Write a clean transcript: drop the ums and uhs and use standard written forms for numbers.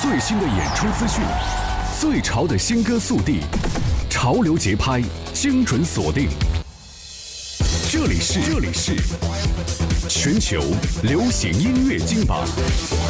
最新的演出资讯，最潮的新歌速递，潮流节拍，精准锁定。这里是全球流行音乐金榜。